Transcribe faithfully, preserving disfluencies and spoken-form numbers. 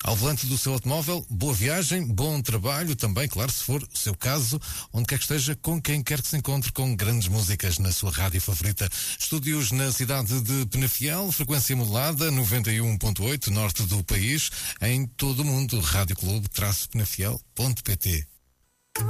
Ao volante do seu automóvel, boa viagem, bom trabalho também, claro, se for o seu caso, onde quer que esteja, com quem quer que se encontre, com grandes músicas na sua rádio favorita. Estúdios na cidade de Penafiel, frequência modulada, noventa e um ponto oito, norte do país, em todo o mundo, rádio clube traço penafiel ponto pt.